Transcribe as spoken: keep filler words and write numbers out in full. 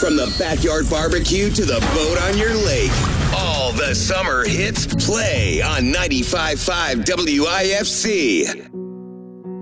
From the backyard barbecue to the boat on your lake, all the summer hits play on ninety-five point five W I F C.